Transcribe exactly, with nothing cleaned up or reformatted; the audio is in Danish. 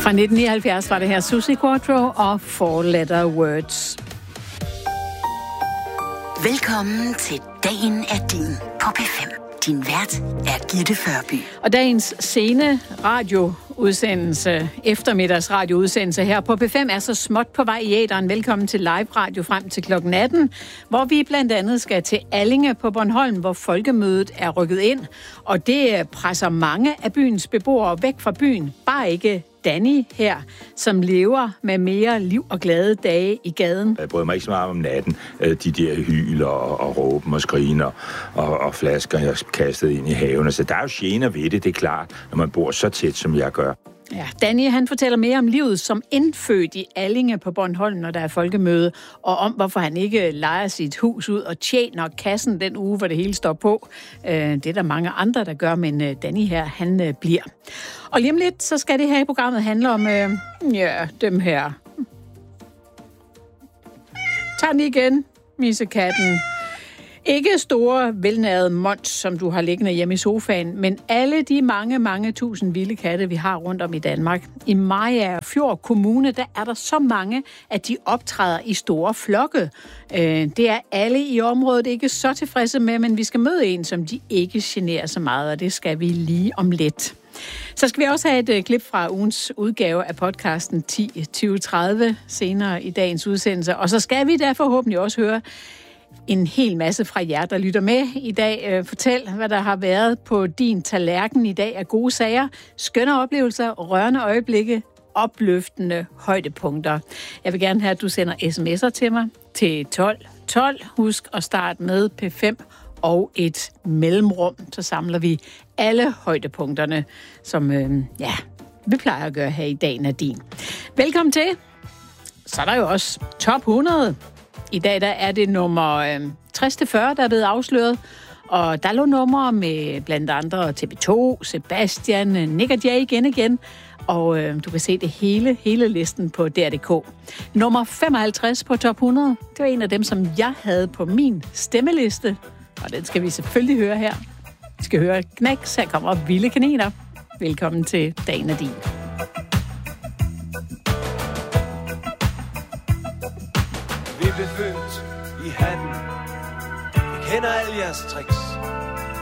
Fra nitten nioghalvfjerds var det her Suzi Quatro og Four Letter Words. Velkommen til Dagen er din på P fem. Din vært er Gitte Førby. Og dagens sene radioudsendelse, eftermiddags radioudsendelse her på P fem er så småt på vej i æteren. Velkommen til live radio frem til klokken atten, hvor vi blandt andet skal til Allinge på Bornholm, hvor folkemødet er rykket ind. Og det presser mange af byens beboere væk fra byen. Bare ikke Danny her, som lever med mere liv og glade dage i gaden. Jeg bryder mig ikke så meget om natten. De der hyler og, og råben og skrigen og, og, og flasker, jeg kastet ind i haven. Så der er jo gener ved det, det er klart, når man bor så tæt, som jeg gør. Ja, Danny, han fortæller mere om livet som indfødt i Allinge på Bornholm, når der er folkemøde, og om hvorfor han ikke lejer sit hus ud og tjener kassen den uge, hvor det hele står på. Det er der mange andre, der gør, men Danny her, han bliver. Og lige om lidt, så skal det her i programmet handle om, øh, ja, dem her. Tag den igen, misekatten. Ikke store, velnærede mons, som du har liggende hjemme i sofaen, men alle de mange, mange tusind vilde katte, vi har rundt om i Danmark. I Mariagerfjord Kommune, der er der så mange, at de optræder i store flokke. Det er alle i området ikke så tilfredse med, men vi skal møde en, som de ikke generer så meget, og det skal vi lige om lidt. Så skal vi også have et klip fra ugens udgave af podcasten ti tyve tredive senere i dagens udsendelse, og så skal vi der forhåbentlig også høre en hel masse fra jer, der lytter med i dag. Fortæl, hvad der har været på din tallerken i dag af gode sager, skønne oplevelser, rørende øjeblikke, opløftende højdepunkter. Jeg vil gerne have, at du sender sms'er til mig til tolv tolv. Husk at starte med P fem og et mellemrum. Så samler vi alle højdepunkterne, som øh, ja, vi plejer at gøre her i Dagen er din. Velkommen til. Så er der jo også top hundrede. I dag der er det nummer øh, tres til fyrre, der er blevet afsløret. Og der lå numre med blandt andre T V to, Sebastian, Nick og Jay igen igen. Og øh, du kan se det hele, hele listen på D R punktum d k. Nummer femoghalvtreds på top hundrede, det var en af dem, som jeg havde på min stemmeliste. Og den skal vi selvfølgelig høre her. Vi skal høre Knæks, her kommer Vilde Kaniner. Velkommen til Dagen er din. Vi blev født i hatten. Vi kender alle jeres tricks.